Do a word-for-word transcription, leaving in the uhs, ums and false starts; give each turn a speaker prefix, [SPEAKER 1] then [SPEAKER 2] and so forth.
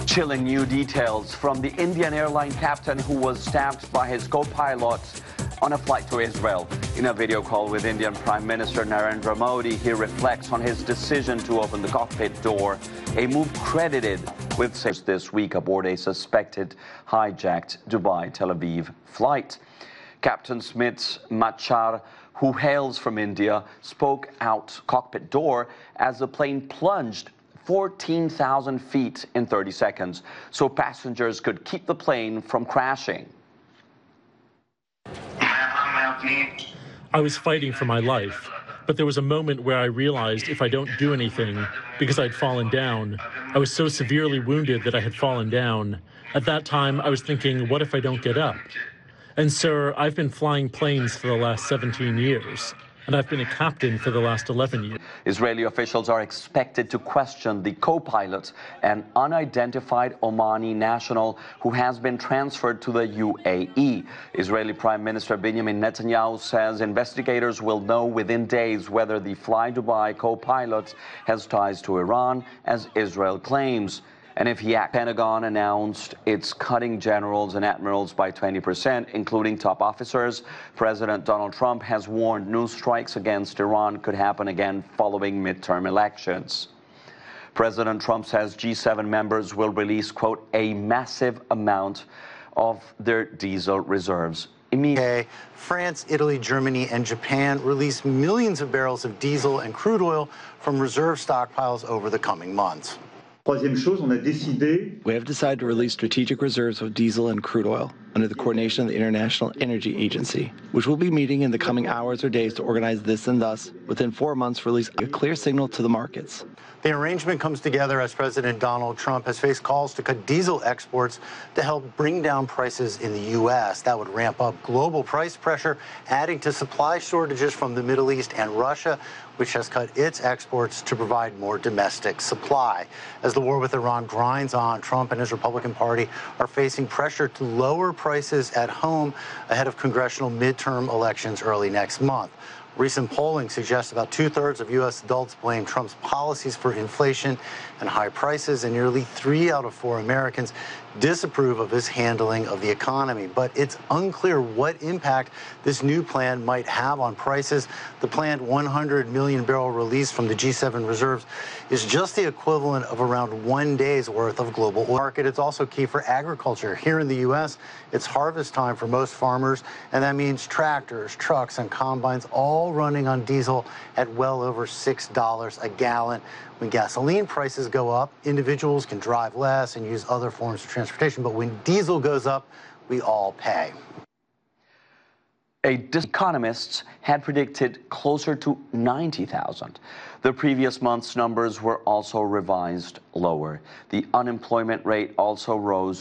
[SPEAKER 1] Chilling new details from the Indian airline captain who was stabbed by his co-pilot on a flight to Israel. In a video call with Indian Prime Minister Narendra Modi, he reflects on his decision to open the cockpit door, a move credited with this week aboard a suspected hijacked Dubai-Tel Aviv flight. Captain Smit Machar, who hails from India, spoke out cockpit door as the plane plunged fourteen thousand feet in thirty seconds, so passengers could keep the plane from crashing.
[SPEAKER 2] I was fighting for my life, but there was a moment where I realized if I don't do anything, because I'd fallen down, I was so severely wounded that I had fallen down. At that time, I was thinking, what if I don't get up? And sir, I've been flying planes for the last seventeen years, and I've been a captain for the last eleven years.
[SPEAKER 1] Israeli officials are expected to question the co-pilot, an unidentified Omani national who has been transferred to the U A E. Israeli Prime Minister Benjamin Netanyahu says investigators will know within days whether the Fly Dubai co-pilot has ties to Iran, as Israel claims. And if he acts, Pentagon announced it's cutting generals and admirals by twenty percent, including top officers. President Donald Trump has warned new strikes against Iran could happen again following midterm elections. President Trump says G seven members will release, quote, a massive amount of their diesel reserves.
[SPEAKER 3] Okay. France, Italy, Germany, and Japan release millions of barrels of diesel and crude oil from reserve stockpiles over the coming months.
[SPEAKER 4] We have decided to release strategic reserves of diesel and crude oil under the coordination of the International Energy Agency, which will be meeting in the coming hours or days to organize this and thus, within four months, release a clear signal to the markets.
[SPEAKER 3] The arrangement comes together as President Donald Trump has faced calls to cut diesel exports to help bring down prices in the U S. That would ramp up global price pressure, adding to supply shortages from the Middle East and Russia, which has cut its exports to provide more domestic supply. As the war with Iran grinds on, Trump and his Republican Party are facing pressure to lower prices at home ahead of congressional midterm elections early next month. Recent polling suggests about two-thirds of U S adults blame Trump's policies for inflation and high prices, and nearly three out of four Americans disapprove of his handling of the economy. But it's unclear what impact this new plan might have on prices. The planned one hundred million barrel release from the G seven reserves is just the equivalent of around one day's worth of global oil market. It's also key for agriculture. Here in the U S, it's harvest time for most farmers, and that means tractors, trucks, and combines all running on diesel at well over six dollars a gallon. When gasoline prices go up, individuals can drive less and use other forms of transportation, but when diesel goes up, we all pay.
[SPEAKER 1] A economists had predicted closer to ninety thousand. The previous month's numbers were also revised lower. The unemployment rate also rose